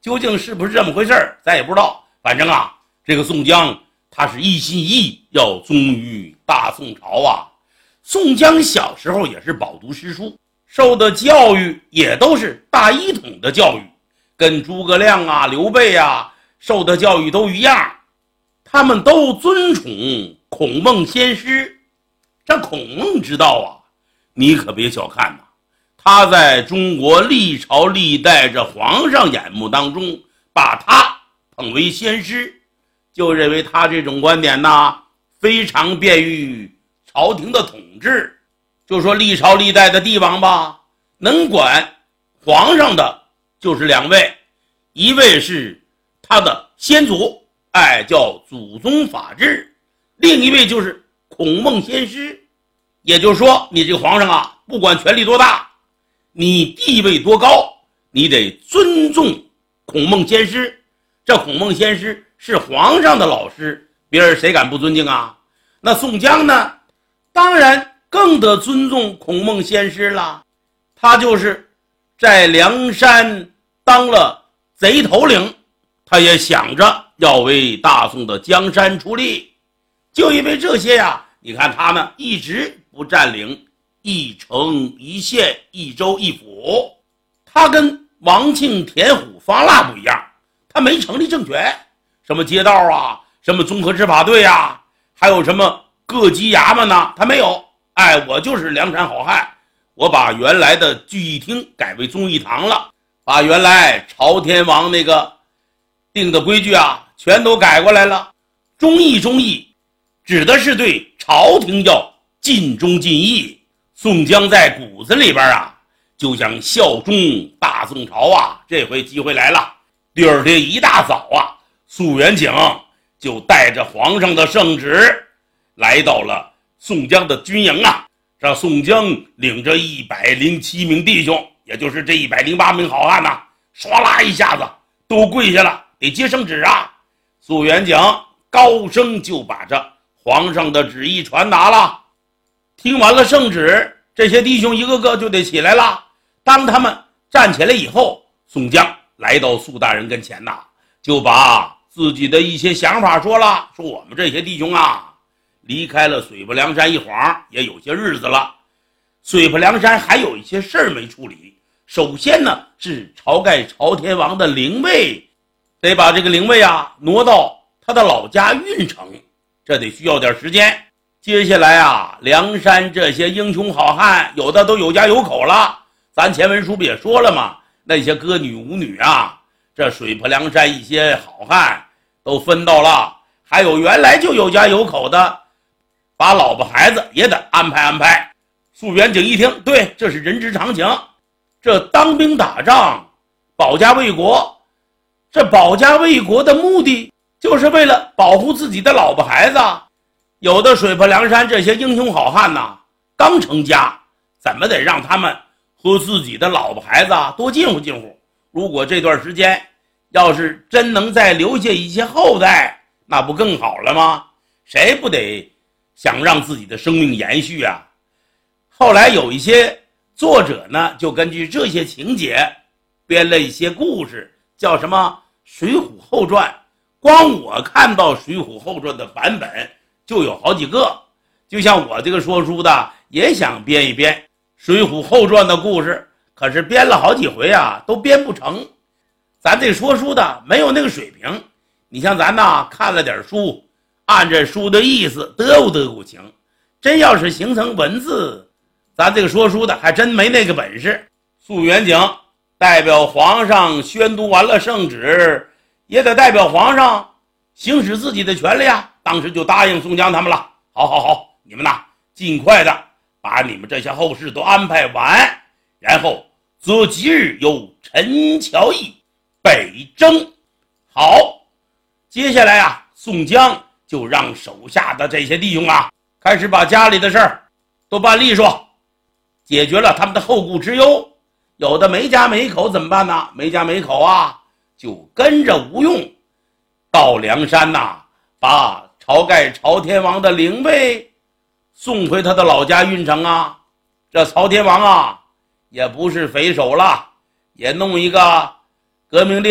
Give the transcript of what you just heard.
究竟是不是这么回事咱也不知道。反正啊，这个宋江他是一心一意要忠于大宋朝啊。宋江小时候也是饱读诗书，受的教育也都是大一统的教育，跟诸葛亮啊、刘备啊受的教育都一样。他们都尊崇孔孟先师。这孔孟之道啊，你可别小看呐，他在中国历朝历代这皇上眼目当中，把他捧为先师，就认为他这种观点呢，非常便于朝廷的统治。就说历朝历代的帝王吧，能管皇上的就是两位，一位是他的先祖，叫祖宗法制；另一位就是孔孟先师。也就是说，你这个皇上啊，不管权力多大，你地位多高，你得尊重孔孟先师。这孔孟先师是皇上的老师，别人谁敢不尊敬啊？那宋江呢，当然更得尊重孔孟先师了。他就是在梁山当了贼头领，他也想着要为大宋的江山出力。就因为这些呀，你看他呢一直不占领一城一县一州一府。他跟王庆、田虎、方腊不一样，他没成立政权，什么街道啊，什么综合执法队啊，还有什么各级衙门呢，他没有。我就是梁山好汉，我把原来的聚义厅改为忠义堂了，把原来朝天王那个定的规矩啊全都改过来了。忠义指的是对朝廷要尽忠尽义。宋江在骨子里边啊就想效忠大宋朝啊。这回机会来了，第二天一大早啊，苏元景就带着皇上的圣旨来到了宋江的军营啊。这宋江领着107名弟兄，也就是这108名好汉呐，唰啦一下子都跪下了，得接圣旨啊。苏元景高声就把这皇上的旨意传达了。听完了圣旨，这些弟兄一个个就得起来了。当他们站起来以后，宋江来到苏大人跟前呐，就把自己的一些想法说了，说我们这些弟兄啊，离开了水泊梁山一晃也有些日子了，水泊梁山还有一些事儿没处理。首先呢，是晁盖朝天王的灵位，得把这个灵位啊挪到他的老家郓城，这得需要点时间。接下来啊，梁山这些英雄好汉有的都有家有口了，咱前文书不也说了吗？那些歌女舞女啊，这水泊梁山一些好汉都分到了，还有原来就有家有口的，把老婆孩子也得安排安排。苏元景一听，对，这是人之常情，这当兵打仗保家卫国，这保家卫国的目的就是为了保护自己的老婆孩子。有的水泊梁山这些英雄好汉呐，刚成家，怎么得让他们和自己的老婆孩子多近乎近乎。如果这段时间要是真能再留下一些后代，那不更好了吗？谁不得想让自己的生命延续啊？后来有一些作者呢，就根据这些情节编了一些故事，叫什么《水浒后传》。光我看到《水浒后传》的版本就有好几个，就像我这个说书的也想编一编《水浒后传》的故事，可是编了好几回啊，都编不成。咱这说书的没有那个水平，你像咱呐，看了点书，按着书的意思嘚不行，真要是形成文字，咱这个说书的还真没那个本事。苏元景代表皇上宣读完了圣旨，也得代表皇上行使自己的权利啊。当时就答应宋江他们了，好，你们呐尽快的把你们这些后事都安排完，然后择吉日由陈桥驿北征。好，接下来啊，宋江就让手下的这些弟兄啊，开始把家里的事儿都办利索，解决了他们的后顾之忧。有的没家没口怎么办呢？没家没口啊，就跟着吴用到梁山呐，把晁盖朝天王的灵位送回他的老家郓城啊。这朝天王啊也不是匪首了，也弄一个革命烈